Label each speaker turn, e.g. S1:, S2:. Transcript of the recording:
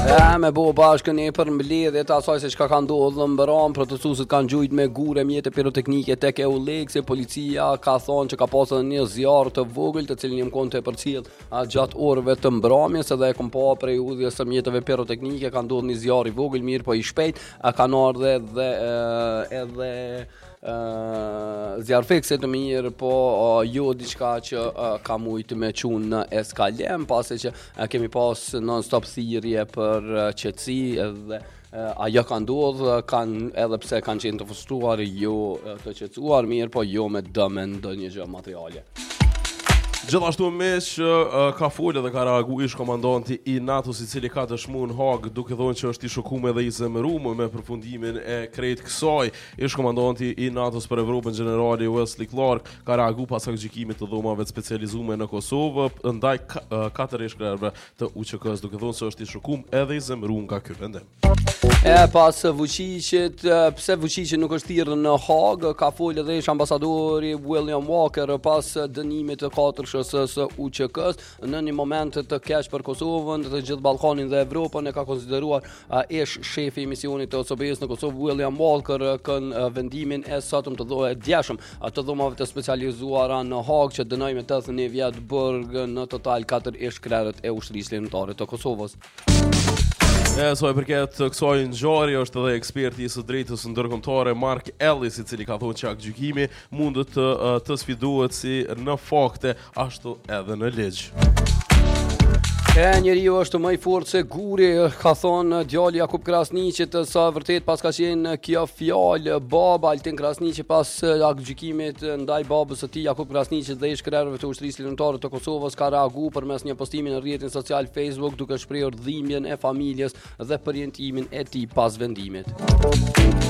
S1: Me bo bashkën e për mbledhjet asaj se çka ka ndodhur në Beram, protestuesit kanë gjujt me gure mjete piroteknike tek Euleksi, policia ka thonë që ka pasur një zjarr të vogël të cilin jam konte përcjell gjatë orëve të mbrëmjes, edhe e kam pa prej udhjes së mjeteve piroteknike ka ndodhur një zjarr i vogël mirë po i shpejt, kanë ardhur edhe zjarfikse të mirë, po jo diçka që ka mujt me qunë në eskalem, pasi që kemi pas non-stop thirrje për qetësi edhe ajo ka ndodhur, edhe pse kanë qenë të frustruar, jo të qetësuar, mirë, po jo me dëm ndonjë gjë materiale.
S2: Gjithashtu miq ka folë dhe ka reagu ish komandanti i NATO-s i cili ka dëshmuar në Hag duke thënë që është i shokuar dhe i zemëruar me përfundimin e krejt kësaj. Ish komandanti i NATO-s për Evropën generali Wesley Clark ka reagu pas gjykimit të dhomave të specializuar në Kosovë ndaj 4 ish-krerëve të UÇK-s duke thënë se është i shokuar edhe i zemëruar nga ky vendim.
S1: Pas Vučićit, pse Vučići nuk është thirrur në Hag, ka folë edhe ish ambasadori William Walker pas dënimit të 4 së UÇK-s në një moment të keq për Kosovën, të gjithë Ballkanin dhe Evropën, e ka konsideruar ish shefi i misionit të OSBE-s në Kosovë William Walker në vendimin e sotëm të djeshëm të dhomave të specializuara në Hag që dënoi me 81 vjet burg në total 4 ish-krerët e ushtrisë lindore të Kosovës.
S2: Sa i përket kësaj ngjarje është edhe eksperti i së drejtës ndërkombëtare Mark Ellis i cili ka thonë që gjykimi mundet të sfidohet si në fakte ashtu edhe në ligj.
S1: Njeriu është më i fortë se guri, ka thonë djali Jakub Krasniqit, sa vërtet pas ka qenë kjo fjalë baba Altin Krasniqi pas gjykimit ndaj babës së tij Jakub Krasniqit dhe ish-krerëve të ushtrisë lindore të Kosovës ka reaguar përmes një postimi në rrjetin social Facebook duke shprehur dhimbjen e familjes dhe përjetimin e tij pas vendimit.